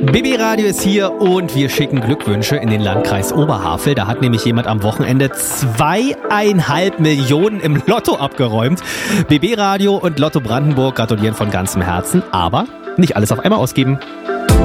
BB Radio ist hier und wir schicken Glückwünsche in den Landkreis Oberhavel. Da hat nämlich jemand am Wochenende 2,5 Millionen im Lotto abgeräumt. BB Radio und Lotto Brandenburg gratulieren von ganzem Herzen, aber nicht alles auf einmal ausgeben.